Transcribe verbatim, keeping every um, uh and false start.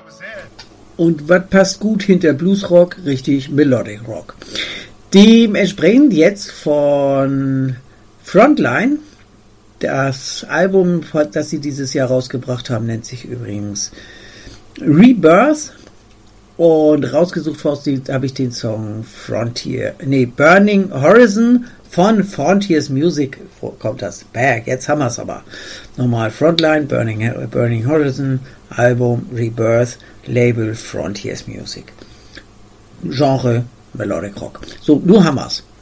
Und was passt gut hinter Bluesrock? Richtig, Melodic Rock. Dementsprechend jetzt von Frontline. Das Album, das sie dieses Jahr rausgebracht haben, nennt sich übrigens Rebirth. Und rausgesucht habe ich den Song Frontier, nee, Burning Horizon von Frontiers Music. Kommt das? Back, jetzt haben wir es aber. Nochmal Frontline, Burning, Burning Horizon, Album Rebirth, Label Frontiers Music. Genre Melodic Rock. So, nun haben wir es.